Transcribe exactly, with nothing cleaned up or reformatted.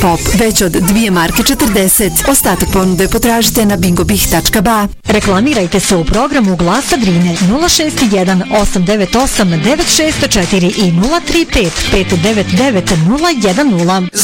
Pop već od dvije marke četrdeset. Ostatak ponude potražite na bingobih tačka ba. Reklamirajte se u programu Glasa Drine nula šest jedan osam devet osam devet šest četiri i nula tri pet pet devet devet nula jedan nula.